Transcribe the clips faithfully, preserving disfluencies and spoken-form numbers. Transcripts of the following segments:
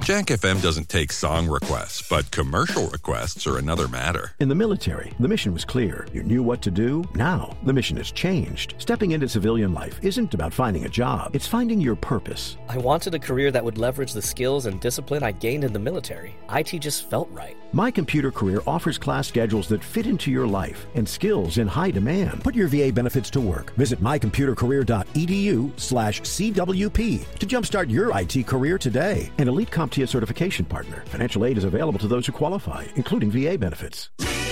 Jack F M doesn't take song requests, but commercial requests are another matter. In the military, the mission was clear. You knew what to do. Now, the mission has changed. Stepping into civilian life isn't about finding a job. It's finding your purpose. I wanted a career that would leverage the skills and discipline I gained in the military. I T just felt right. My Computer Career offers class schedules that fit into your life and skills in high demand. Put your V A benefits to work. Visit mycomputercareer.edu slash CWP to jumpstart your I T career today. An elite CompTIA certification partner. Financial aid is available to those who qualify, including V A benefits.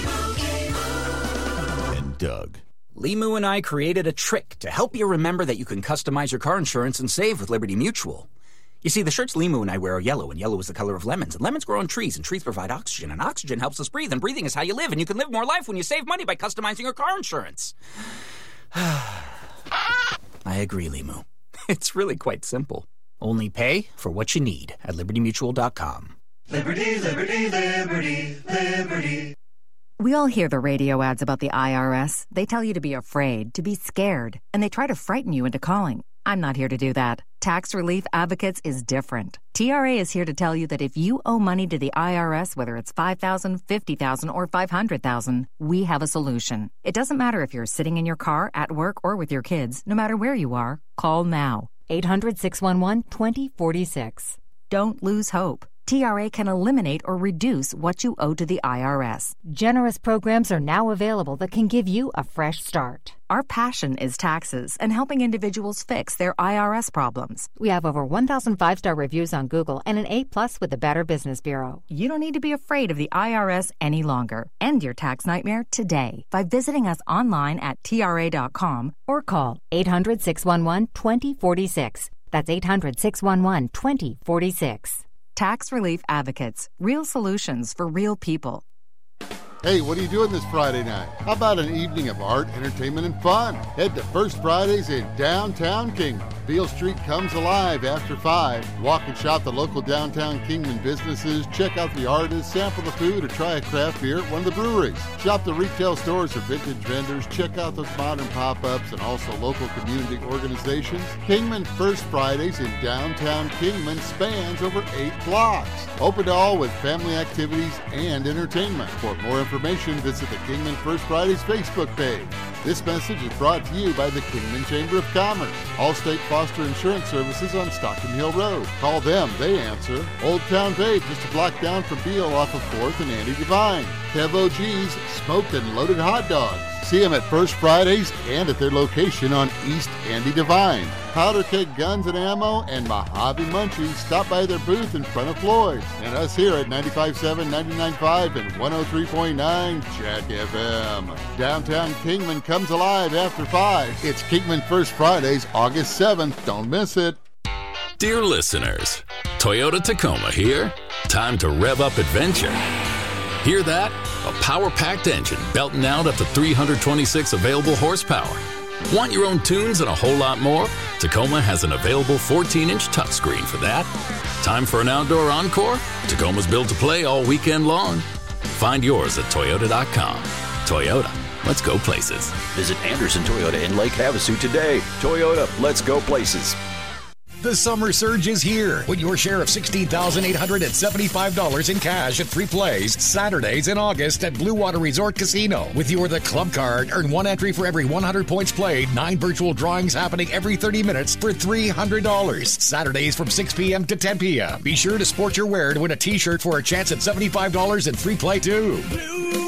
And Doug. Limu and I created a trick to help you remember that you can customize your car insurance and save with Liberty Mutual. You see, the shirts Limu and I wear are yellow, and yellow is the color of lemons. And lemons grow on trees, and trees provide oxygen, and oxygen helps us breathe, and breathing is how you live, and you can live more life when you save money by customizing your car insurance. I agree, Limu. It's really quite simple. Only pay for what you need at liberty mutual dot com. Liberty, liberty, liberty, liberty. We all hear the radio ads about the I R S. They tell you to be afraid, to be scared, and they try to frighten you into calling. I'm not here to do that. Tax Relief Advocates is different. T R A is here to tell you that if you owe money to the I R S, whether it's five thousand dollars, fifty thousand dollars, or five hundred thousand dollars, we have a solution. It doesn't matter if you're sitting in your car, at work, or with your kids. No matter where you are, call now. eight hundred, six one one, two zero four six. Don't lose hope. T R A can eliminate or reduce what you owe to the I R S. Generous programs are now available that can give you a fresh start. Our passion is taxes and helping individuals fix their I R S problems. We have over one thousand five-star reviews on Google and an A plus with the Better Business Bureau. You don't need to be afraid of the I R S any longer. End your tax nightmare today by visiting us online at T R A dot com or call eight hundred, six one one, two zero four six. That's eight hundred, six one one, two zero four six. Tax Relief Advocates. Real solutions for real people. Hey, what are you doing this Friday night? How about an evening of art, entertainment, and fun? Head to First Fridays in downtown Kingman. Beale Street comes alive after five. Walk and shop the local downtown Kingman businesses, check out the artists, sample the food, or try a craft beer at one of the breweries. Shop the retail stores or vintage vendors, check out those modern pop-ups and also local community organizations. Kingman First Fridays in downtown Kingman spans over eight blocks. Open to all with family activities and entertainment. For more information, visit the Kingman First Fridays Facebook page. This message is brought to you by the Kingman Chamber of Commerce. Allstate Foster Insurance Services on Stockton Hill Road. Call them, they answer. Old Town Babe, just a block down from Beale off of fourth and Andy Devine. Kev O G's Smoked and Loaded Hot Dogs. See them at First Fridays and at their location on East Andy Devine. Powder Keg Guns and Ammo and Mojave Munchies. Stop by their booth in front of Floyd's. And us here at ninety-five point seven, ninety-nine point five, and one oh three point nine Jack F M. Downtown Kingman comes alive after five. It's Kingman First Fridays, August seventh. Don't miss it. Dear listeners, Toyota Tacoma here. Time to rev up adventure. Hear that? A power-packed engine belting out up to three hundred twenty-six available horsepower. Want your own tunes and a whole lot more? Tacoma has an available fourteen inch touchscreen for that. Time for an outdoor encore? Tacoma's built to play all weekend long. Find yours at toyota dot com. Toyota, let's go places. Visit Anderson Toyota in Lake Havasu today. Toyota, let's go places. The summer surge is here. Win your share of sixteen thousand eight hundred seventy-five dollars in cash at three plays Saturdays in August at Blue Water Resort Casino. With your The Club card, earn one entry for every one hundred points played. Nine virtual drawings happening every thirty minutes for three hundred dollars. Saturdays from six p.m. to ten p.m. Be sure to sport your wear to win a t-shirt for a chance at seventy-five dollars in free play too. Blue